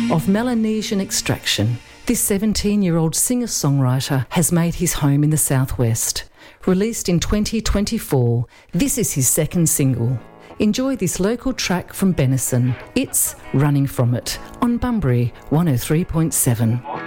Of Melanesian extraction, this 17-year-old singer-songwriter has made his home in the southwest. Released in 2024, this is his second single. Enjoy this local track from Benison. It's Running From It on Bunbury 103.7.